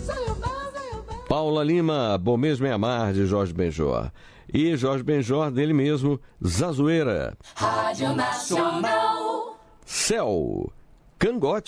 Paula Lima, Bom Mesmo é Amar, de Jorge Benjor. E Jorge Benjor, dele mesmo, Zazoeira. Rádio Nacional. Céu, Cangote.